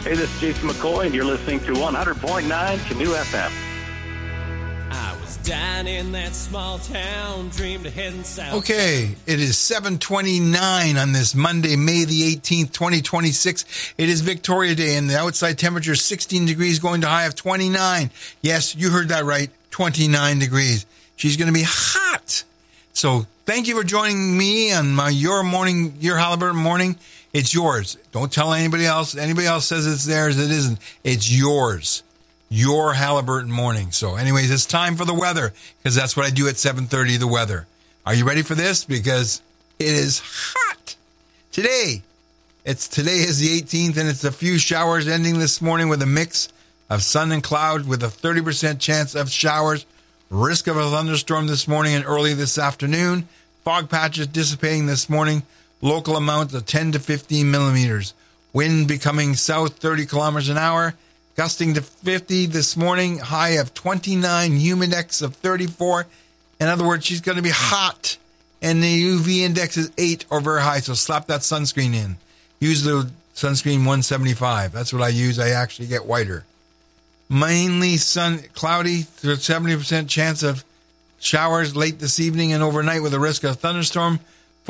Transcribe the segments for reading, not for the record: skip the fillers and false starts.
Hey, this is Jason McCoy, and you're listening to 100.9 Canoe FM. I was down in that small town, dreamed of heading south. Okay, it is 7:29 on this Monday, May the 18th, 2026. It is Victoria Day, and the outside temperature is 16 degrees, going to high of 29. Yes, you heard that right, 29 degrees. She's going to be hot. So thank you for joining me on your Haliburton morning. It's yours. Don't tell anybody else. Anybody else says it's theirs, it isn't. It's yours. Your Haliburton morning. So anyways, it's time for the weather, because that's what I do at 7:30, the weather. Are you ready for this? Because it is hot. Today is the 18th, and it's a few showers ending this morning with a mix of sun and cloud with a 30% chance of showers. Risk of a thunderstorm this morning and early this afternoon. Fog patches dissipating this morning. Local amount of 10 to 15 millimeters. Wind becoming south 30 kilometers an hour. Gusting to 50 this morning. High of 29. Humidex of 34. In other words, she's going to be hot. And the UV index is 8 or very high. So slap that sunscreen in. Use the sunscreen 175. That's what I use. I actually get whiter. Mainly cloudy. 70% chance of showers late this evening and overnight with a risk of thunderstorm.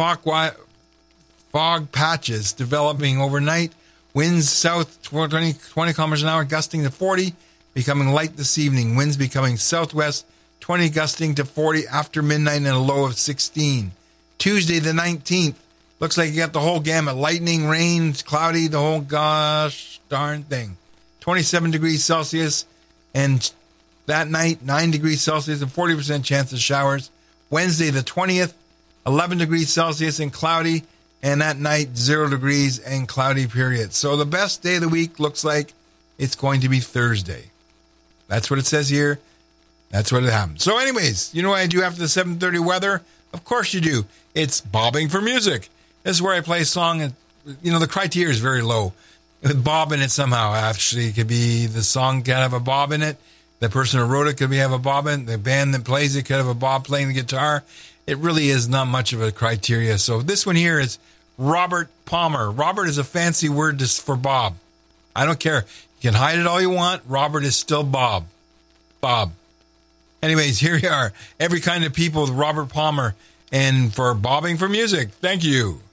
Fog patches developing overnight. Winds south 20 kilometers an hour, gusting to 40, becoming light this evening. Winds becoming southwest 20, gusting to 40 after midnight, and a low of 16. Tuesday the 19th. Looks like you got the whole gamut. Lightning, rain, cloudy, the whole gosh darn thing. 27 degrees Celsius, and that night, 9 degrees Celsius and 40% chance of showers. Wednesday the 20th, 11 degrees Celsius and cloudy. And that night, 0 degrees and cloudy period. So the best day of the week looks like it's going to be Thursday. That's what it says here. That's what it happens. So anyways, you know what I do after the 7:30 weather? Of course you do. It's bobbing for music. This is where I play a song. And, the criteria is very low. With bob in it somehow. Actually, it could be the song could have a bob in it. The person who wrote it could have a bob in it. The band that plays it could have a bob playing the guitar. It really is not much of a criteria. So this one here is Robert Palmer. Robert is a fancy word just for Bob. I don't care. You can hide it all you want. Robert is still Bob. Bob. Anyways, here we are. Every kind of people with Robert Palmer, and for bobbing for music. Thank you.